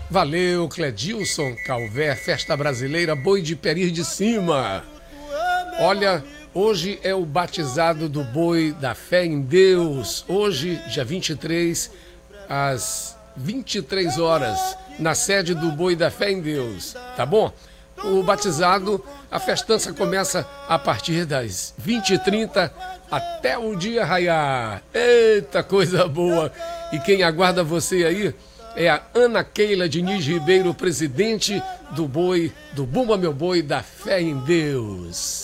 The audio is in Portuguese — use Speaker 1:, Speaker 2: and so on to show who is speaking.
Speaker 1: Valeu, Cledilson Calvé, Festa Brasileira, Boi de Perir de Cima. Olha, hoje é o batizado do Boi da Fé em Deus. Hoje, dia 23, às 23 horas, na sede do Boi da Fé em Deus, tá bom? O batizado, a festança começa a partir das 20h30 até o dia raiar. Eita, coisa boa! E quem aguarda você aí é a Ana Keila Diniz Ribeiro, presidente do Boi, do Bumba Meu Boi da Fé em Deus.